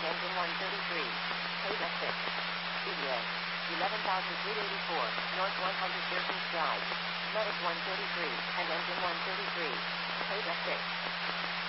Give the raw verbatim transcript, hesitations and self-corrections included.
and engine one thirty-three. Paid at six. E D A. eleven thousand three hundred eighty-four, North one hundred thirteenth Drive. Medic one thirty-three, and engine one thirty-three. Paid at six.